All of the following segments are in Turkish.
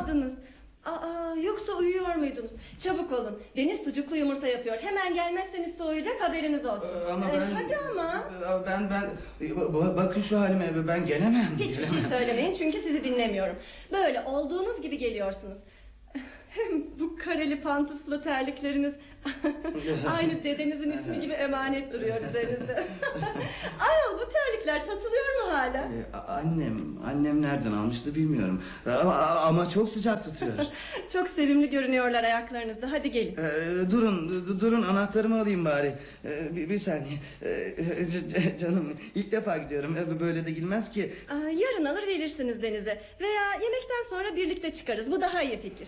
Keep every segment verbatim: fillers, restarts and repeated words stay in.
kaldınız? Aa, yoksa uyuyor muydunuz? Çabuk olun. Deniz sucuklu yumurta yapıyor. Hemen gelmezseniz soğuyacak, haberiniz olsun. Ee, ama Ee, ben... hadi ama. Ben ben ba- bakın şu halime, ben gelemem. Hiçbir gelemem. şey söylemeyin çünkü sizi dinlemiyorum. Böyle olduğunuz gibi geliyorsunuz. Hem bu kareli pantuflu terlikleriniz aynı dedenizin ismi gibi emanet duruyor üzerinizde. Ayol, bu terlikler satılıyor mu hala? Ee, annem, annem nereden almıştı bilmiyorum. Ama, ama çok sıcak tutuyor. Çok sevimli görünüyorlar ayaklarınızda. Hadi gelin. Ee, durun, du- durun anahtarımı alayım bari. Ee, bir, bir saniye. Ee, c- c- canım, ilk defa gidiyorum. Ee, Böyle de gidilmez ki. Aa, yarın alır verirsiniz Deniz'e. Veya yemekten sonra birlikte çıkarız. Bu daha iyi fikir.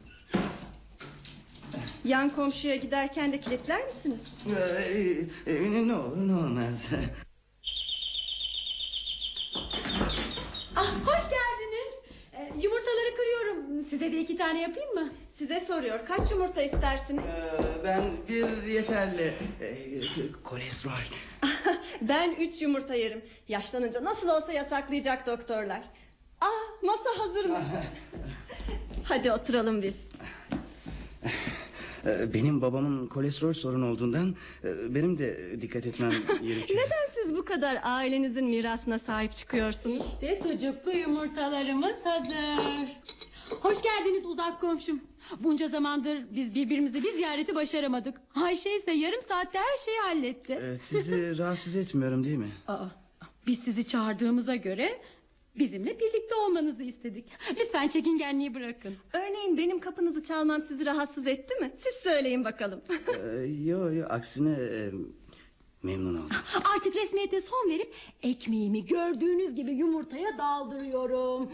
Yan komşuya giderken de kilitler misiniz? Ee, e, ne olur ne olmaz. Ah, hoş geldiniz. Ee, yumurtaları kırıyorum. Size de iki tane yapayım mı? Size soruyor. Kaç yumurta istersiniz? Ee, ben bir yeterli. Ee, kolesterol. Ben üç yumurta yerim. Yaşlanınca nasıl olsa yasaklayacak doktorlar. Ah, masa hazırmış. Hadi oturalım biz. Ee, Benim babamın kolesterol sorunu olduğundan e, benim de dikkat etmem gerekiyor. Neden siz bu kadar ailenizin mirasına sahip çıkıyorsunuz? İşte sucuklu yumurtalarımız hazır. Hoş geldiniz uzak komşum. Bunca zamandır biz birbirimizi bir ziyareti başaramadık. Ayşe ise yarım saatte her şeyi halletti. Ee, Sizi rahatsız etmiyorum değil mi? Aa, biz sizi çağırdığımıza göre bizimle birlikte olmanızı istedik. Lütfen çekingenliği bırakın. Örneğin benim kapınızı çalmam sizi rahatsız etti mi? Siz söyleyin bakalım. Ee, Yo yo, aksine e, memnun oldum. Artık resmiyete son verip ekmeğimi gördüğünüz gibi yumurtaya daldırıyorum.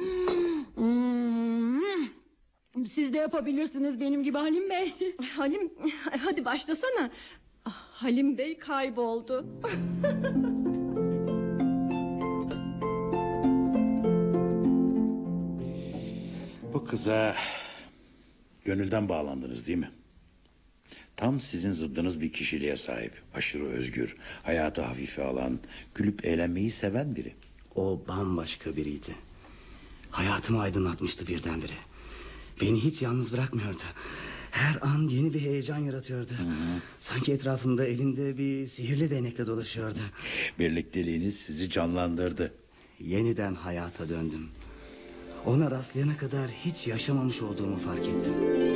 Hmm. Siz de yapabilirsiniz benim gibi Halim Bey. Halim, hadi başlasana. Ah, Halim Bey kayboldu. Bu kıza gönülden bağlandınız değil mi? Tam sizin zıddınız bir kişiliğe sahip. Aşırı özgür, hayatı hafife alan, gülüp eğlenmeyi seven biri. O bambaşka biriydi. Hayatımı aydınlatmıştı birdenbire. Beni hiç yalnız bırakmıyordu. Her an yeni bir heyecan yaratıyordu. Hı hı. Sanki etrafımda elinde bir sihirli değnekle dolaşıyordu. Birlikteliğiniz sizi canlandırdı. Yeniden hayata döndüm. Ona rastlayana kadar hiç yaşamamış olduğumu fark ettim.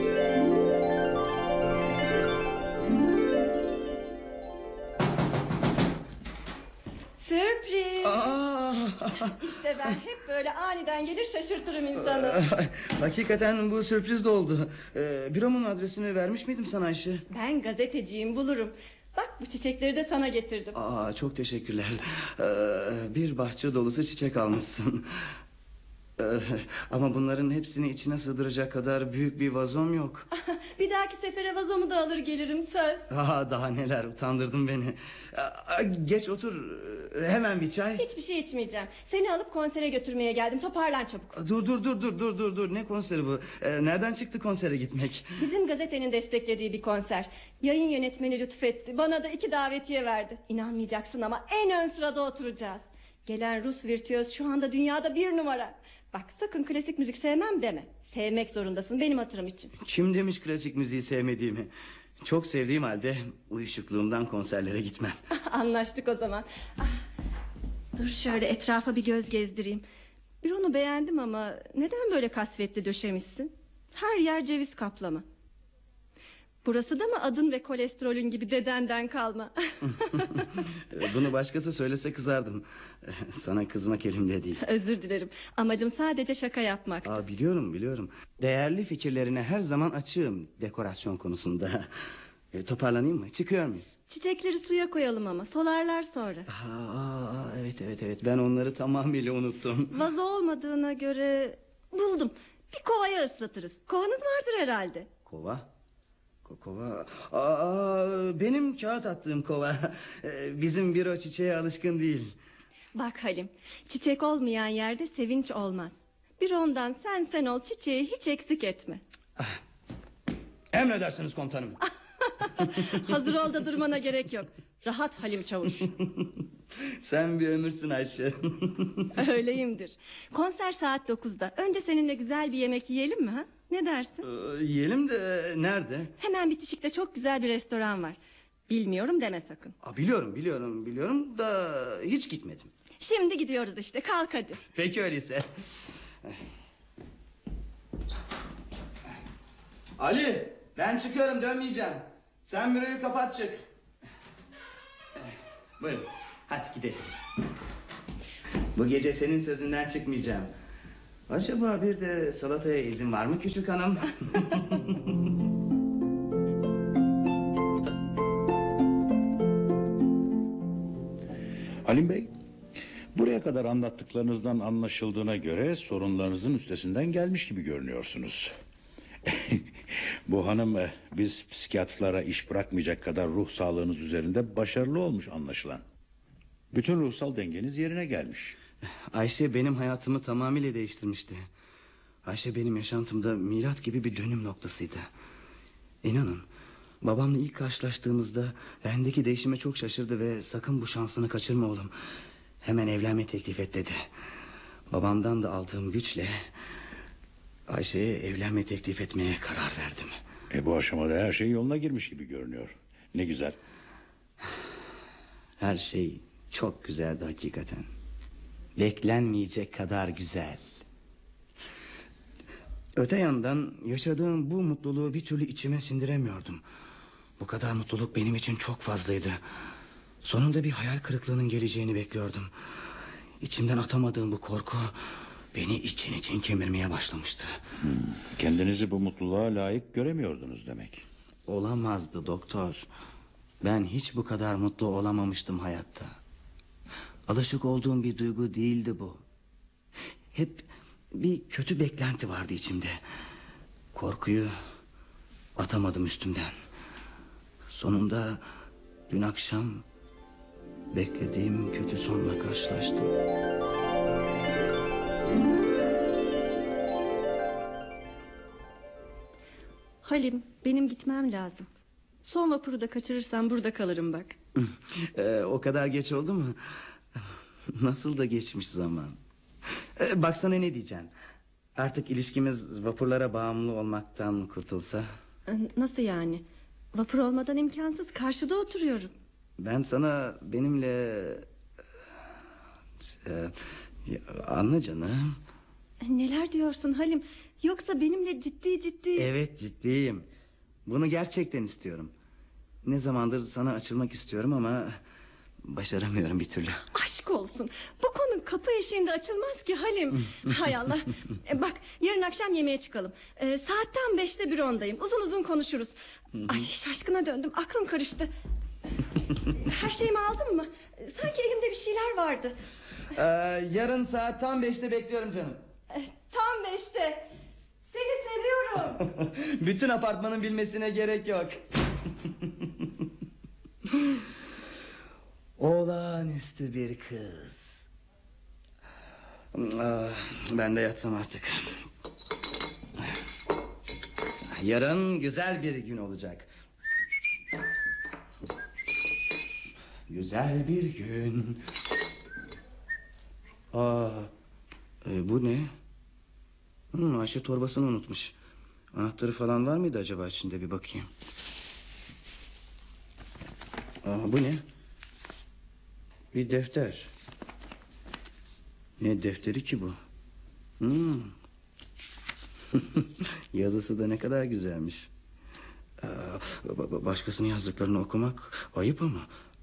Sürpriz. Aa! İşte ben hep böyle aniden gelir şaşırtırım insanı. Hakikaten bu sürpriz de oldu. Ee, büromun adresini vermiş miydim sana Ayşe? Ben gazeteciyim, bulurum. Bak, bu çiçekleri de sana getirdim. Aa, çok teşekkürler. Ee, bir bahçe dolusu çiçek almışsın. Ee, ama bunların hepsini içine sığdıracak kadar büyük bir vazom yok. Bir dahaki sefere vazomu da alır gelirim, söz. Aa, daha neler, utandırdın beni. Aa, geç otur, hemen bir çay. Hiçbir şey içmeyeceğim. Seni alıp konsere götürmeye geldim. Toparlan çabuk. Dur dur dur dur dur dur dur. Ne konseri bu? Ee, nereden çıktı konsere gitmek? Bizim gazetenin desteklediği bir konser. Yayın yönetmeni lütfetti. Bana da iki davetiye verdi. İnanmayacaksın ama en ön sırada oturacağız. Gelen Rus virtüöz şu anda dünyada bir numara. Bak, sakın klasik müzik sevmem deme. Sevmek zorundasın benim hatırım için. Kim demiş klasik müziği sevmediğimi? Çok sevdiğim halde uyuşukluğumdan konserlere gitmem. Anlaştık o zaman. Ah, dur şöyle etrafa bir göz gezdireyim. Bir onu beğendim ama neden böyle kasvetli döşemişsin? Her yer ceviz kaplama. Burası da mı adın ve kolesterolün gibi dedenden kalma? Bunu başkası söylese kızardım. Sana kızmak elimde değil. Özür dilerim. Amacım sadece şaka yapmak. Aa, biliyorum biliyorum. Değerli fikirlerine her zaman açığım dekorasyon konusunda. E, toparlanayım mı? Çıkıyor muyuz? Çiçekleri suya koyalım ama solarlar sonra. Aa, aa, evet evet evet, ben onları tamamıyla unuttum. Vazo olmadığına göre buldum. Bir kovaya ıslatırız. Kovanız vardır herhalde. Kova? Ko- Kova? Aa, benim kağıt attığım kova. E, Bizim büro çiçeğe alışkın değil. Bak Halim, çiçek olmayan yerde sevinç olmaz. Bir ondan sen sen ol, çiçeği hiç eksik etme. Emredersiniz komutanım. Hazır ol da durmana gerek yok. Rahat Halim Çavuş. Sen bir ömürsün Ayşe. Öyleyimdir. Konser saat dokuzda. Önce seninle güzel bir yemek yiyelim mi? Ha? Ne dersin? Ee, yiyelim de nerede? Hemen bitişikte çok güzel bir restoran var. Bilmiyorum deme sakın. Aa, biliyorum biliyorum biliyorum da hiç gitmedim. Şimdi gidiyoruz işte, kalk hadi. Peki öyleyse. Ali, ben çıkıyorum, dönmeyeceğim. Sen büroyu kapat çık. Buyurun hadi gidelim. Bu gece senin sözünden çıkmayacağım. Acaba bir de salataya izin var mı küçük hanım? Halim Bey, buraya kadar anlattıklarınızdan anlaşıldığına göre sorunlarınızın üstesinden gelmiş gibi görünüyorsunuz. Bu hanım e, biz psikiyatrlara iş bırakmayacak kadar ruh sağlığınız üzerinde başarılı olmuş anlaşılan. Bütün ruhsal dengeniz yerine gelmiş. Ayşe benim hayatımı tamamıyla değiştirmişti. Ayşe benim yaşantımda milat gibi bir dönüm noktasıydı. İnanın, babamla ilk karşılaştığımızda bendeki değişime çok şaşırdı ve sakın bu şansını kaçırma oğlum. Hemen evlenme teklif et dedi. Babamdan da aldığım güçle Ayşe'ye evlenme teklif etmeye karar verdim. E bu aşamada her şey yoluna girmiş gibi görünüyor. Ne güzel. Her şey çok güzeldi hakikaten. Beklenmeyecek kadar güzel. Öte yandan yaşadığım bu mutluluğu bir türlü içime sindiremiyordum. Bu kadar mutluluk benim için çok fazlaydı. Sonunda bir hayal kırıklığının geleceğini bekliyordum. İçimden atamadığım bu korku beni için için kemirmeye başlamıştı. Hmm, kendinizi bu mutluluğa layık göremiyordunuz demek. Olamazdı doktor. Ben hiç bu kadar mutlu olamamıştım hayatta. Alışık olduğum bir duygu değildi bu. Hep bir kötü beklenti vardı içimde. Korkuyu atamadım üstümden. Sonunda dün akşam beklediğim kötü sonla karşılaştım. Halim, benim gitmem lazım. Son vapuru da kaçırırsam burada kalırım bak. Ee, o kadar geç oldu mu? Nasıl da geçmiş zaman. Ee, baksana ne diyeceğim. Artık ilişkimiz vapurlara bağımlı olmaktan kurtulsa. Ee, Nasıl yani? Vapur olmadan imkansız, karşıda oturuyorum. Ben sana benimle... Ee, anla canım. Neler diyorsun Halim? Yoksa benimle ciddi ciddi... Evet ciddiyim. Bunu gerçekten istiyorum. Ne zamandır sana açılmak istiyorum ama... başaramıyorum bir türlü. Aşk olsun. Bu konu kapı eşiğinde açılmaz ki Halim. Hay Allah. E, bak yarın akşam yemeğe çıkalım. E, saat tam beşte bürondayım. Uzun uzun konuşuruz. Ay şaşkına döndüm. Aklım karıştı. Her şeyimi aldın mı? E, Sanki elimde bir şeyler vardı. Ee, yarın saat tam beşte bekliyorum canım. E, Tam beşte. Seni seviyorum. Bütün apartmanın bilmesine gerek yok. Olağanüstü bir kız. Ah, ben de yatsam artık. Yarın güzel bir gün olacak. Güzel bir gün. Aa, e, bu ne? Hmm, Ayşe torbasını unutmuş. Anahtarı falan var mıydı acaba içinde, bir bakayım. Aa, bu ne? Bir defter. Ne defteri ki bu? Hmm. Yazısı da ne kadar güzelmiş. Aa, başkasının yazdıklarını okumak ayıp ama.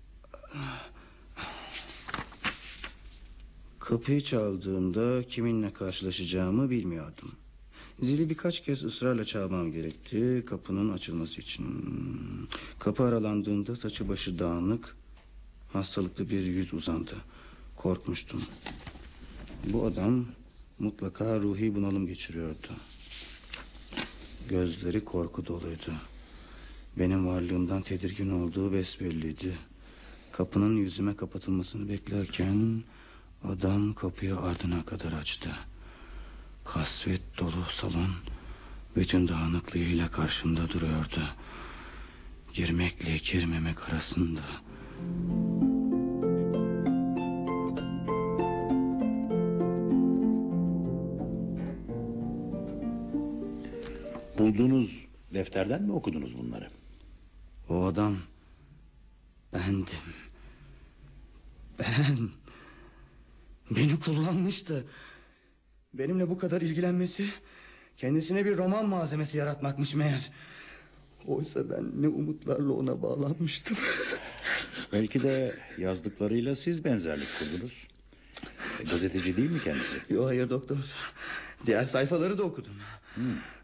Kapıyı çaldığımda kiminle karşılaşacağımı bilmiyordum. Zili birkaç kez ısrarla çalmam gerekti kapının açılması için. Kapı aralandığında saçı başı dağınık, hastalıklı bir yüz uzandı. Korkmuştum. Bu adam mutlaka ruhi bunalım geçiriyordu. Gözleri korku doluydu. Benim varlığımdan tedirgin olduğu besbelliydi. Kapının yüzüme kapatılmasını beklerken adam kapıyı ardına kadar açtı. Kasvet dolu salon bütün dağınıklığıyla karşımda duruyordu. Girmekle girmemek arasında. Bulduğunuz defterden mi okudunuz bunları? O adam bendim. Ben. Beni kullanmıştı. Benimle bu kadar ilgilenmesi kendisine bir roman malzemesi yaratmakmış meğer. Oysa ben ne umutlarla ona bağlanmıştım. Belki de yazdıklarıyla siz benzerlik kurdunuz. E, gazeteci değil mi kendisi? Yok hayır doktor. Diğer sayfaları da okudum. Hmm.